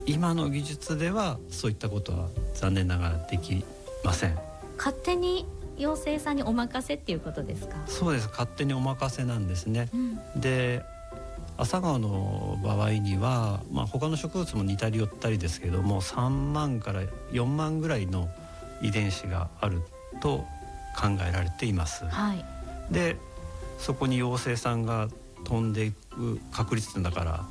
今の技術ではそういったことは残念ながらできません。 勝手に妖精さんにお任せっていうことですか？ そうです、勝手にお任せなんですね、で朝顔の場合には、他の植物も似たり寄ったりですけども3万から4万ぐらいの遺伝子があると考えられています、でそこに妖精さんが飛んでいく確率だから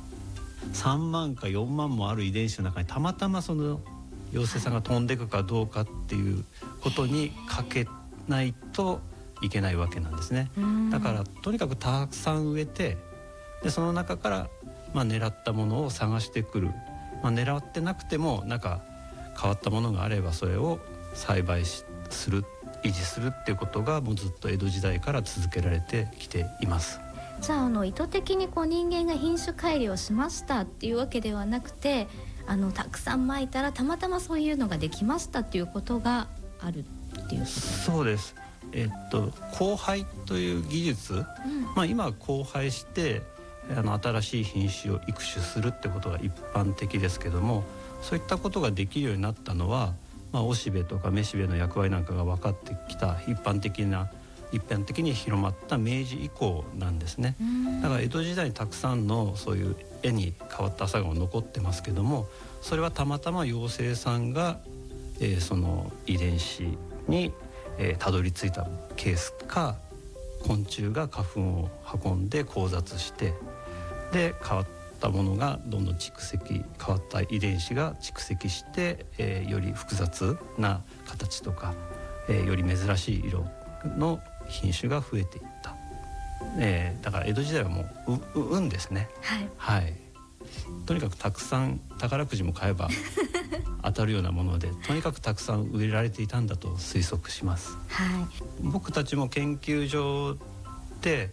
3万か4万もある遺伝子の中にたまたまその妖精さんが飛んでいくかどうかっていうことにかけないといけないわけなんですね。だからとにかくたくさん植えて、でその中から、狙ったものを探してくる、狙ってなくてもなんか変わったものがあればそれを栽培する、維持するっていうことがもうずっと江戸時代から続けられてきています。 じゃあ、意図的に人間が品種改良しましたっていうわけではなくて、たくさんまいたらたまたまそういうのができましたっていうことがあるっていうことですか？ そうです。交配という技術、今は交配して新しい品種を育種するってことが一般的ですけども、そういったことができるようになったのは、おしべとかめしべの役割なんかが分かってきた一般的に広まった明治以降なんですね。だから江戸時代にたくさんのそういう絵に変わった朝顔残ってますけども、それはたまたま妖精さんが、その遺伝子にたどり着いたケースか、昆虫が花粉を運んで交雑して、で変わったものがどんどん変わった遺伝子が蓄積して、より複雑な形とか、より珍しい色の品種が増えていった、だから江戸時代はもう運ですね。とにかくたくさん宝くじも買えば当たるようなもので、とにかくたくさん植えられていたんだと推測します。僕たちも研究所で、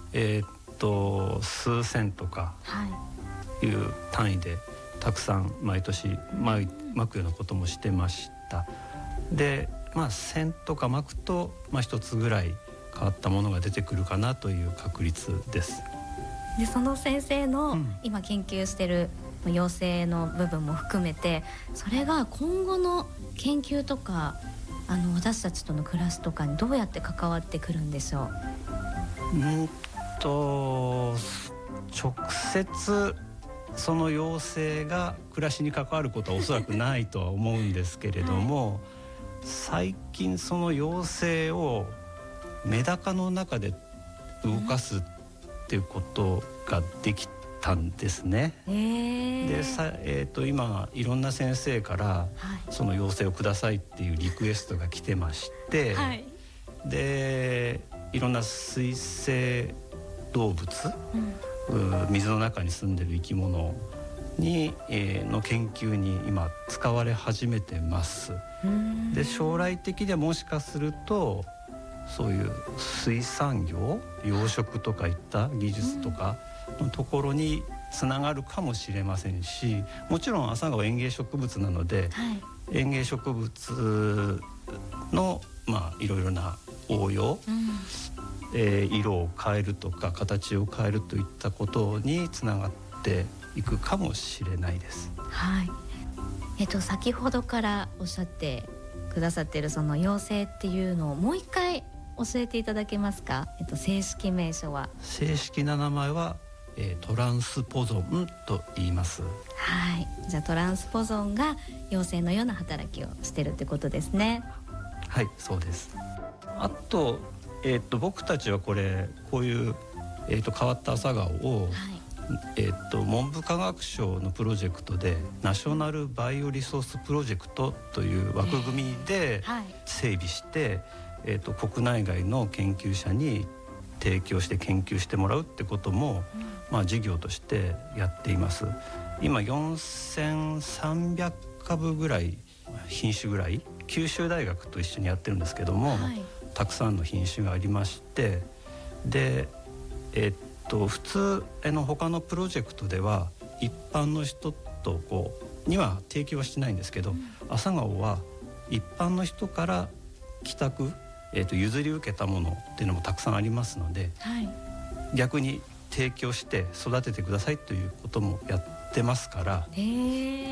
数千とかいう単位でたくさん毎年まくようなこともしてました。で1000とかまくと、一つぐらい変わったものが出てくるかなという確率です。 でその先生の今研究してる妖精の部分も含めて、それが今後の研究とか私たちとの暮らしとかにどうやって関わってくるんでしょう？ 直接その妖精が暮らしに関わることはおそらくないとは思うんですけれども、最近その妖精をメダカの中で動かすっていうことができたんですね。で今いろんな先生から、その妖精をくださいっていうリクエストが来てまして、でいろんな水生動物、水の中に住んでる生き物に、の研究に今使われ始めてます。で将来的にはもしかするとそういう水産業、養殖とかいった技術とかのところにつながるかもしれませんし、もちろん朝顔園芸植物なので、園芸植物のいろいろな応用、色を変えるとか形を変えるといったことにつながっていくかもしれないです。 先ほどからおっしゃってくださっているその妖精っていうのをもう一回教えていただけますか？正式名称は？ 正式な名前は、トランスポゾンと言います。 じゃあトランスポゾンが妖精のような働きをしてるってことですね。 そうです。あと、僕たちはこういう、変わった朝顔を、文部科学省のプロジェクトでナショナルバイオリソースプロジェクトという枠組みで整備して、国内外の研究者に提供して研究してもらうってことも、事業としてやっています。今4300株ぐらい品種ぐらい九州大学と一緒にやってるんですけども、たくさんの品種がありまして、で普通他のプロジェクトでは一般の人とには提供はしてないんですけど、朝顔は一般の人から寄託、譲り受けたものっていうのもたくさんありますので、逆に提供して育ててくださいということもやってますから。